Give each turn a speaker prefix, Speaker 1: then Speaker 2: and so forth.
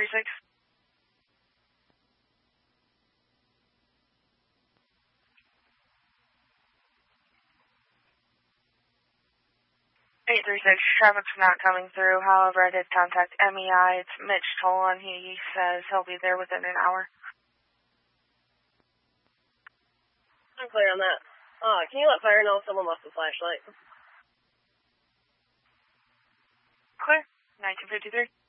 Speaker 1: 836. 836, traffic's not coming through. However, I did contact MEI. It's Mitch Tolan. He says he'll be there within an hour.
Speaker 2: I'm clear on that. Can you let fire know if someone lost the flashlight?
Speaker 1: Clear. 1953.